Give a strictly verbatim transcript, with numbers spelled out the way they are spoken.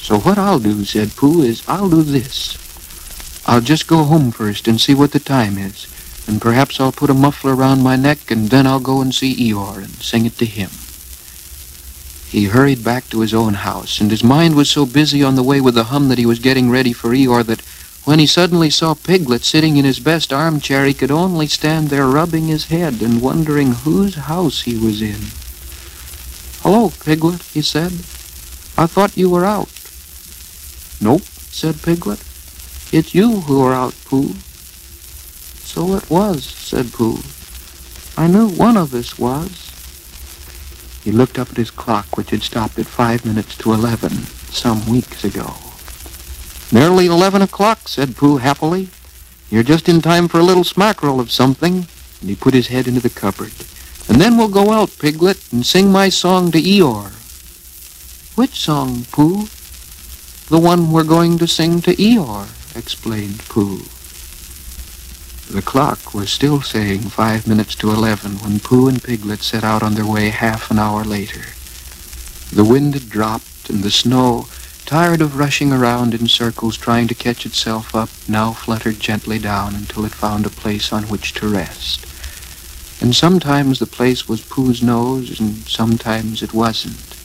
So what I'll do, said Pooh, is I'll do this. I'll just go home first and see what the time is, and perhaps I'll put a muffler around my neck, and then I'll go and see Eeyore and sing it to him. He hurried back to his own house, and his mind was so busy on the way with the hum that he was getting ready for Eeyore that when he suddenly saw Piglet sitting in his best armchair, he could only stand there rubbing his head and wondering whose house he was in. "Hello, Piglet," he said. "I thought you were out." "Nope," said Piglet. "It's you who are out, Pooh." "So it was," said Pooh. "I knew one of us was." He looked up at his clock, which had stopped at five minutes to eleven some weeks ago. "Nearly eleven o'clock," said Pooh happily. "You're just in time for a little smackerel of something." And he put his head into the cupboard. "And then we'll go out, Piglet, and sing my song to Eeyore." "Which song, Pooh?" "The one we're going to sing to Eeyore," explained Pooh. The clock was still saying five minutes to eleven when Pooh and Piglet set out on their way half an hour later. The wind had dropped, and the snow, tired of rushing around in circles trying to catch itself up, now fluttered gently down until it found a place on which to rest. And sometimes the place was Pooh's nose, and sometimes it wasn't.